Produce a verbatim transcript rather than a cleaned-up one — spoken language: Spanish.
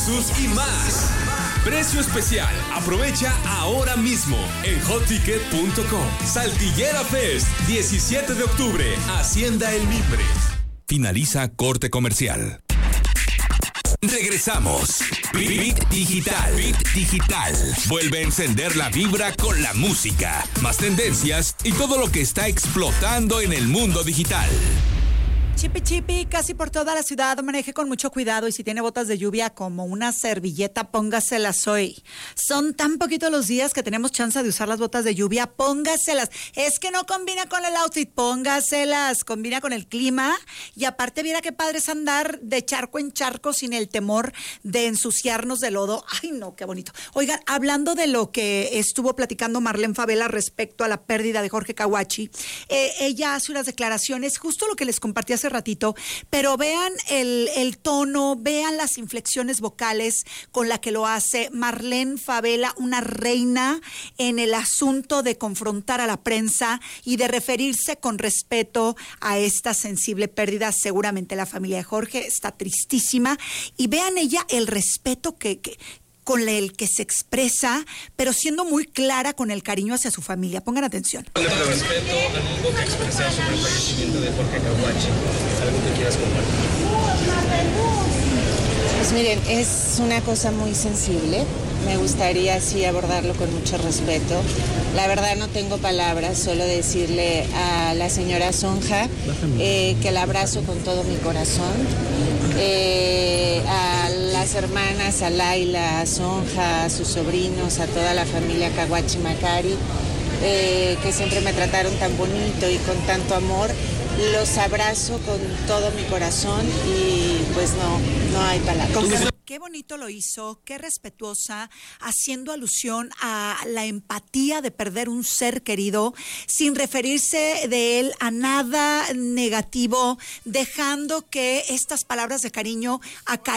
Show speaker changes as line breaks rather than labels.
versus y más. Precio especial. Aprovecha ahora mismo en hot ticket punto com. Saltillera Fest, diecisiete de octubre. Hacienda El Mimbre. Finaliza corte comercial. Regresamos. Bit Digital. Bit Digital. Vuelve a encender la vibra con la música, más tendencias y todo lo que está explotando en el mundo digital.
Chipi chipi, casi por toda la ciudad, maneje con mucho cuidado y si tiene botas de lluvia como una servilleta, póngaselas hoy. Son tan poquitos los días que tenemos chance de usar las botas de lluvia, póngaselas. Es que no combina con el outfit, póngaselas, combina con el clima y aparte viera qué padre es andar de charco en charco sin el temor de ensuciarnos de lodo. Ay no, qué bonito. Oigan, hablando de lo que estuvo platicando Marlene Favela respecto a la pérdida de Jorge Kawachi, eh, ella hace unas declaraciones, justo lo que les compartí hace ratito, pero vean el, el tono, vean las inflexiones vocales con la que lo hace Marlene Favela, una reina en el asunto de confrontar a la prensa y de referirse con respeto a esta sensible pérdida. Seguramente la familia de Jorge está tristísima y vean ella el respeto que, que con el que se expresa, pero siendo muy clara con el cariño hacia su familia. Pongan atención.
Con el respeto, algo que expresar sobre el fallecimiento de Jorge Kawachi, algo que quieras compartir.
Pues miren, es una cosa muy sensible. Me gustaría así abordarlo con mucho respeto. La verdad no tengo palabras, solo decirle a la señora Sonja eh, que la abrazo con todo mi corazón. Eh, a las hermanas, a Laila, a Sonja, a sus sobrinos, a toda la familia Kawachi Macari, eh, que siempre me trataron tan bonito y con tanto amor. Los abrazo con todo mi corazón y pues no, no hay palabras.
Qué bonito lo hizo, qué respetuosa, haciendo alusión a la empatía de perder un ser querido, sin referirse de él a nada negativo, dejando que estas palabras de cariño acá